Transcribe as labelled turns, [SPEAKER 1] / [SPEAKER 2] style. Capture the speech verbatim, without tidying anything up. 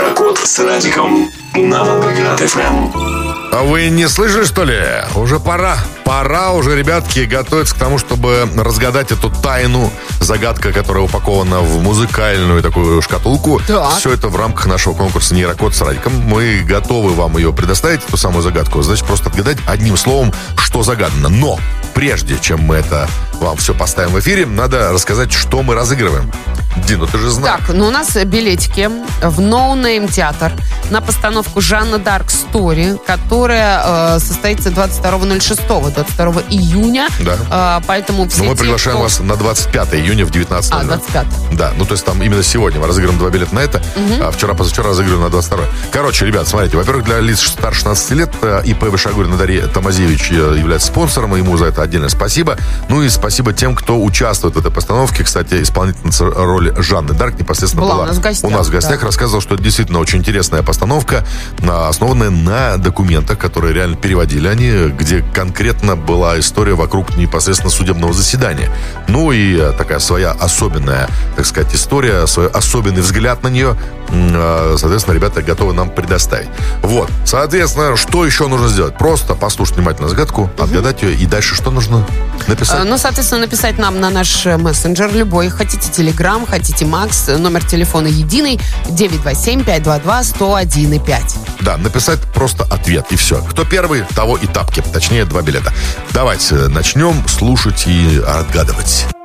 [SPEAKER 1] Нейрокод с Радиком на Волгоград эф эм.
[SPEAKER 2] А вы не слышали, что ли? Уже пора. Пора уже, ребятки, готовиться к тому, чтобы разгадать эту тайну. Загадка, которая упакована в музыкальную такую шкатулку.
[SPEAKER 3] Так.
[SPEAKER 2] Все это в рамках нашего конкурса «Нейрокод с Радиком». Мы готовы вам ее предоставить, эту самую загадку. Значит, просто отгадать одним словом, что загадано. Но прежде чем мы это вам все поставим в эфире, надо рассказать, что мы разыгрываем. Дина, ты же знаешь.
[SPEAKER 3] Так, ну у нас билетики в No Name театр на постановку Жанна Дарк Стори, которая э, состоится двадцать второго ноль шестого, двадцать второго июня.
[SPEAKER 2] Да.
[SPEAKER 3] Э, поэтому все
[SPEAKER 2] Но мы
[SPEAKER 3] те,
[SPEAKER 2] приглашаем
[SPEAKER 3] кто...
[SPEAKER 2] вас на двадцать пятое июня в девятнадцать ноль ноль.
[SPEAKER 3] А, двадцать пятое.
[SPEAKER 2] Да, ну то есть там именно сегодня мы разыграем два билета на это, угу. а вчера-позавчера разыгрываем на двадцать второе. Короче, ребят, смотрите, во-первых, для лиц старше шестнадцати лет ИП Вышагурина Дарья Тамазевич является спонсором, ему за это отдельное спасибо. Ну и спасибо тем, кто участвует в этой постановке. Кстати, исполнительница роли Жанны Дарк непосредственно была,
[SPEAKER 3] была у нас в гостях.
[SPEAKER 2] У нас в гостях
[SPEAKER 3] да.
[SPEAKER 2] Рассказывал, что это действительно очень интересная постановка, основанная на документах, которые реально переводили они, где конкретно была история вокруг непосредственно судебного заседания. Ну и такая своя особенная, так сказать, история, свой особенный взгляд на нее, соответственно, ребята готовы нам предоставить. Вот, соответственно, что еще нужно сделать? Просто послушать внимательно загадку, отгадать ее, и дальше что нужно написать?
[SPEAKER 3] Ну, соответственно, написать нам на наш мессенджер любой. Хотите Телеграм, хотите Макс, номер телефона единый девять два семь пять два два сто один и пять.
[SPEAKER 2] Да, написать просто ответ, и все. Кто первый, того и тапки. Точнее, два билета. Давайте начнем слушать и отгадывать.